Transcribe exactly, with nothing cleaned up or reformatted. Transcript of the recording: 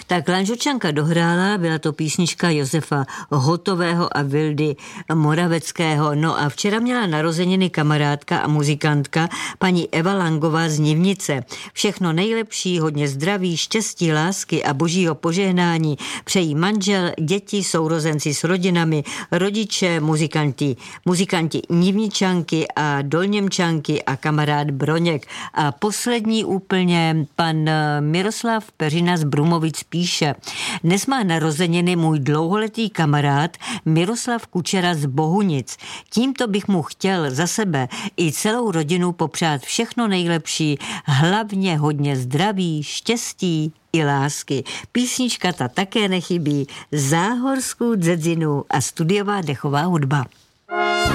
Tak Lanžočanka dohrála, byla to písnička Josefa Hotového a Vildy Moraveckého. No a včera měla narozeniny kamarádka a muzikantka paní Eva Langová z Nivnice. Všechno nejlepší, hodně zdraví, štěstí, lásky a božího požehnání přejí manžel, děti, sourozenci s rodinami, rodiče, muzikanti, muzikanti Nivničanky a Dolněmčanky a kamarád Broněk. A poslední úplně pan Miroslav Peřina z Brumovic píše: dnes má narozeniny můj dlouholetý kamarád Miroslav Kučera z Bohunic. Tímto bych mu chtěl za sebe i celou rodinu popřát všechno nejlepší, hlavně hodně zdraví, štěstí i lásky. Písnička ta také nechybí, záhorskou dzedzinu a studiová dechová hudba.